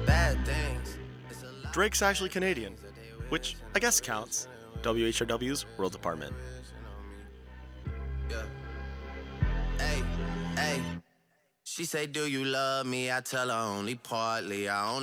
bad things. Drake's actually Canadian, which I guess counts. WHRW's World Department. Yeah. Hey, hey. She say, do you love me? I tell her only partly. I only